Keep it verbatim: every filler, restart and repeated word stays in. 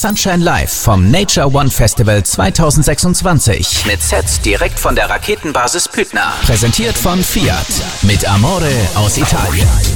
Sunshine Live vom Nature One Festival zweitausendsechsundzwanzig mit Sets direkt von der Raketenbasis Pydna. Präsentiert von Fiat mit Amore aus Italien.